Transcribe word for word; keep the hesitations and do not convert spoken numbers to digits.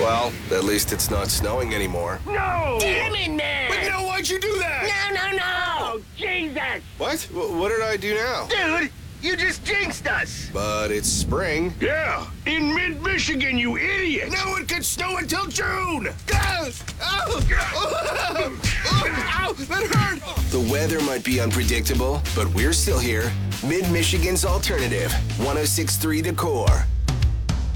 Well, at least it's not snowing anymore. No! Damn it, man! But no, why'd you do that? No, no, no! Oh, Jesus! What? Wh- What did I do now? Dude, you just jinxed us! But it's spring. Yeah, in mid-Michigan, you idiot! No, it could snow until June! Ah! Ow! Oh! Ow! That hurt! The weather might be unpredictable, but we're still here. Mid-Michigan's alternative. one oh six point three The Core.